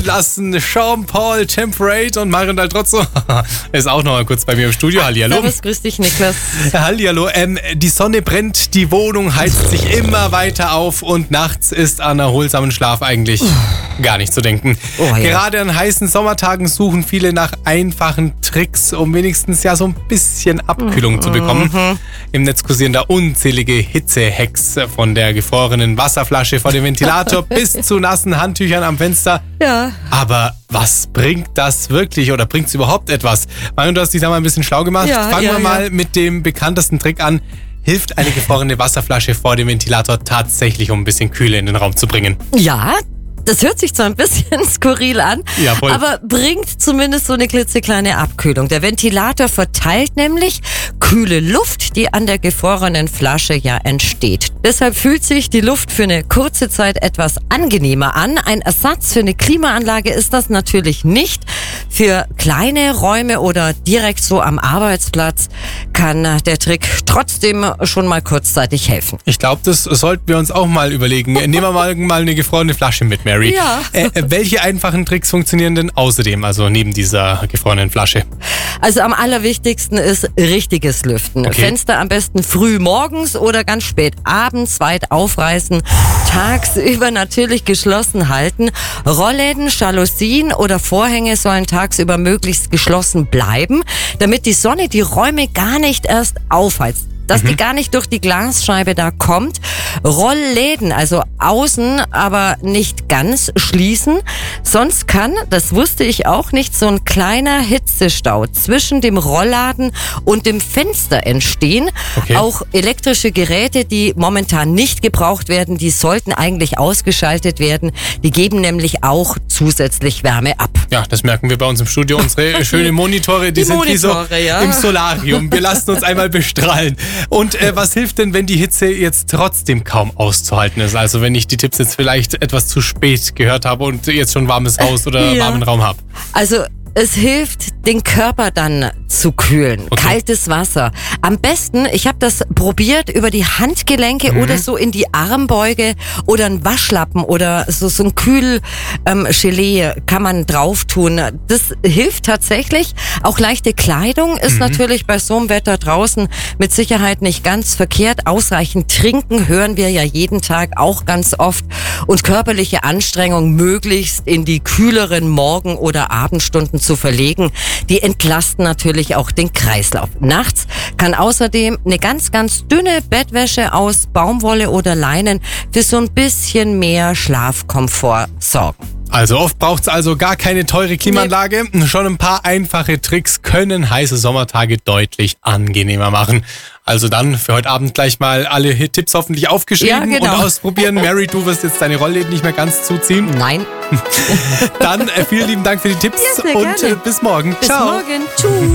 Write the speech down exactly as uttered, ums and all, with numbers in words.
lassen. Jean-Paul, Temperate und Marion Daltrozzo ist auch noch mal kurz bei mir im Studio. Hallihallo. Servus, grüß dich, Niklas. Hallihallo. Ähm, die Sonne brennt, die Wohnung heizt sich immer weiter auf und nachts ist an erholsamen Schlaf eigentlich gar nicht zu denken. Oh, ja. Gerade an heißen Sommertagen suchen viele nach einfachen Tricks, um wenigstens ja so ein bisschen Abkühlung mhm. zu bekommen. Im Netz kursieren da unzählige Hitze-Hacks, von der gefrorenen Wasserflasche vor dem Ventilator bis zu nassen Handtüchern am Fenster. Ja. Aber was bringt das wirklich oder bringt es überhaupt etwas? Marion, du hast dich da mal ein bisschen schlau gemacht. Ja, Fangen ja, wir mal ja. mit dem bekanntesten Trick an. Hilft eine gefrorene Wasserflasche vor dem Ventilator tatsächlich, um ein bisschen Kühle in den Raum zu bringen? Ja, das hört sich zwar ein bisschen skurril an, Ja, voll. aber bringt zumindest so eine klitzekleine Abkühlung. Der Ventilator verteilt nämlich kühle Luft, die an der gefrorenen Flasche ja entsteht. Deshalb fühlt sich die Luft für eine kurze Zeit etwas angenehmer an. Ein Ersatz für eine Klimaanlage ist das natürlich nicht. Für kleine Räume oder direkt so am Arbeitsplatz kann der Trick trotzdem schon mal kurzzeitig helfen. Ich glaube, das sollten wir uns auch mal überlegen. Nehmen wir mal, mal eine gefrorene Flasche mit, Mary. Ja. Äh, welche einfachen Tricks funktionieren denn außerdem, also neben dieser gefrorenen Flasche? Also am allerwichtigsten ist richtiges Lüften. Okay. Fenster am besten früh morgens oder ganz spät abends weit aufreißen. Tagsüber natürlich geschlossen halten. Rollläden, Jalousien oder Vorhänge sollen tagsüber möglichst geschlossen bleiben, damit die Sonne die Räume gar nicht erst aufheizt. Dass die gar nicht durch die Glasscheibe da kommt. Rollläden, also außen, aber nicht ganz schließen. Sonst kann, das wusste ich auch nicht, so ein kleiner Hitzestau zwischen dem Rollladen und dem Fenster entstehen. Okay. Auch elektrische Geräte, die momentan nicht gebraucht werden, die sollten eigentlich ausgeschaltet werden. Die geben nämlich auch zusätzlich Wärme ab. Ja, das merken wir bei uns im Studio. Unsere schönen Monitore, die, Die sind wie so Monitore, ja. im Solarium. Wir lassen uns einmal bestrahlen. Und äh, was hilft denn, wenn die Hitze jetzt trotzdem kaum auszuhalten ist? Also wenn ich die Tipps jetzt vielleicht etwas zu spät gehört habe und jetzt schon warmes Haus oder Ja. warmen Raum habe. Also es hilft, den Körper dann zu kühlen. Okay. Kaltes Wasser. Am besten, ich habe das probiert, über die Handgelenke Mhm. oder so in die Armbeuge oder ein Waschlappen oder so, so ein Kühlgelee ähm, kann man drauf tun. Das hilft tatsächlich. Auch leichte Kleidung ist Mhm. natürlich bei so einem Wetter draußen mit Sicherheit nicht ganz verkehrt. Ausreichend trinken hören wir ja jeden Tag auch ganz oft. Und körperliche Anstrengung möglichst in die kühleren Morgen- oder Abendstunden zu verlegen. Die entlasten natürlich auch den Kreislauf. Nachts kann außerdem eine ganz, ganz dünne Bettwäsche aus Baumwolle oder Leinen für so ein bisschen mehr Schlafkomfort sorgen. Also oft braucht es also gar keine teure Klimaanlage. Schon ein paar einfache Tricks können heiße Sommertage deutlich angenehmer machen. Also dann für heute Abend gleich mal alle Tipps hoffentlich aufgeschrieben Ja, genau. und ausprobieren. Mary, du wirst jetzt deine Rollläden nicht mehr ganz zuziehen. Nein. Dann äh, vielen lieben Dank für die Tipps Ja, sehr und gerne. äh, bis morgen. Bis Ciao. morgen. Tschüss.